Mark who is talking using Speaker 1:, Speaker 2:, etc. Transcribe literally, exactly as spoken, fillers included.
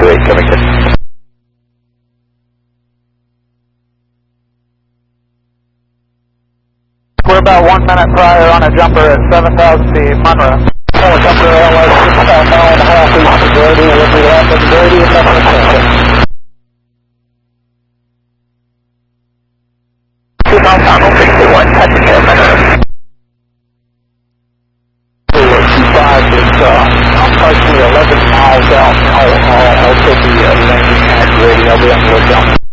Speaker 1: eight coming in.
Speaker 2: We're about one minute prior on a jumper at seven thousand feet, Monroe.
Speaker 1: Helicopter L S six about a mile and a half east of Grady, we'll be landing Grady and nothing attention. Two miles Donald sixty-one, touching air Monroe. two five is uh, approximately eleven miles out now. Uh, I'll also be uh, landing at Grady, I'll be on the lookout.